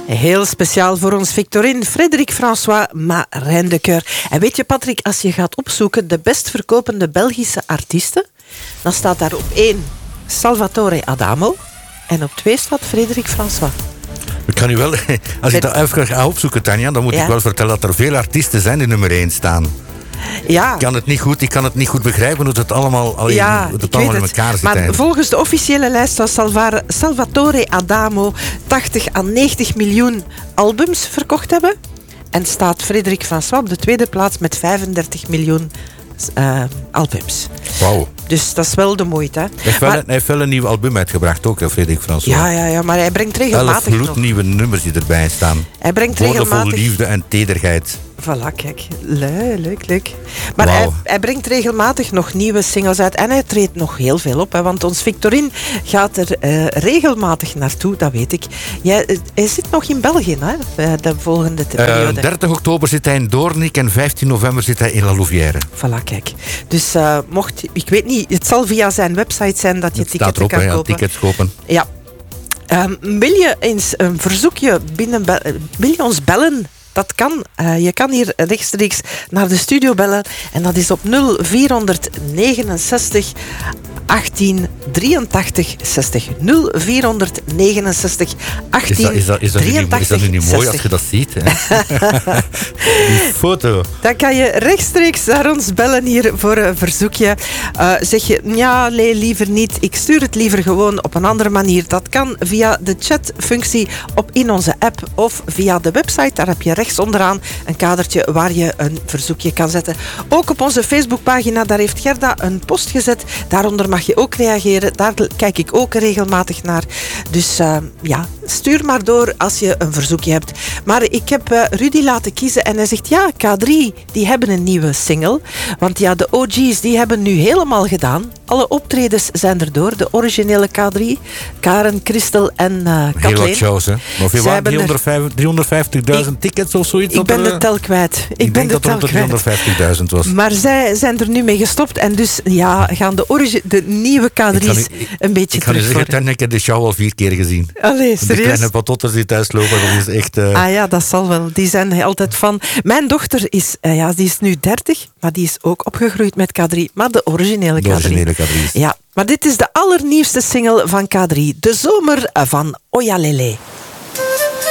Heel speciaal voor ons Victorine, Frédéric François, Marijn de Keur. En weet je, Patrick, als je gaat opzoeken de best verkopende Belgische artiesten, dan staat daar op 1 Salvatore Adamo en op 2 staat Frédéric François. Ik kan u wel, als je dat even gaat opzoeken, Tanja, dan moet ik wel vertellen dat er veel artiesten zijn die nummer 1 staan. Ja. Ik kan het niet goed begrijpen hoe het allemaal, in elkaar zit. Maar volgens de officiële lijst was Salvatore Adamo 80 à 90 miljoen albums verkocht hebben. En staat Frédéric François op de tweede plaats met 35 miljoen albums. Wauw. Dus dat is wel de moeite. Hè. Hij heeft wel een nieuw album uitgebracht ook, Frédéric François. Ja, maar hij brengt regelmatig 11 gloednieuwe nummers die erbij staan. Hij brengt regelmatig vol liefde en tederheid. Voilà, kijk. Leuk. Maar hij brengt regelmatig nog nieuwe singles uit en hij treedt nog heel veel op. Hè, want ons Victorine gaat er regelmatig naartoe, dat weet ik. Hij zit nog in België, hè, de volgende periode. 30 oktober zit hij in Doornik en 15 november zit hij in La Louvière. Voilà, kijk. Dus ik weet niet, het zal via zijn website zijn dat je tickets kan kopen. Tickets kopen. Ja. Wil je eens een verzoekje wil je ons bellen? Dat kan. Je kan hier rechtstreeks naar de studio bellen. En dat is op 0469 1883 60. 0469 1883 Is dat nu niet mooi als je dat ziet? Hè? Die foto. Dan kan je rechtstreeks naar ons bellen hier voor een verzoekje. Zeg je, ja, nee, liever niet. Ik stuur het liever gewoon op een andere manier. Dat kan via de chatfunctie in onze app of via de website. Daar heb je rechts onderaan een kadertje waar je een verzoekje kan zetten. Ook op onze Facebookpagina, daar heeft Gerda een post gezet. Daaronder mag je ook reageren. Daar kijk ik ook regelmatig naar. Dus stuur maar door als je een verzoekje hebt. Maar ik heb Rudy laten kiezen en hij zegt ja, K3, die hebben een nieuwe single. Want ja, de OG's die hebben nu helemaal gedaan. Alle optredens zijn erdoor. De originele K3, Karen, Christel en Kathleen. Heel wat shows, hè? Maar veel waren 350.000 tickets of zoiets? Ik ben de tel kwijt. Ik denk dat het 350.000 was. Maar zij zijn er nu mee gestopt en dus gaan de nieuwe K3's een beetje terug. Ik ga je zeggen, ik heb de show al 4 keer gezien. Allee, serieus? De kleine patotters die thuis lopen, dat is echt... Ah ja, dat zal wel. Die zijn altijd van... Mijn dochter is, die is nu 30, maar die is ook opgegroeid met K3. Maar de originele K3. De originele K3's. Ja, maar dit is de allernieuwste single van K3. De zomer van Oyalele.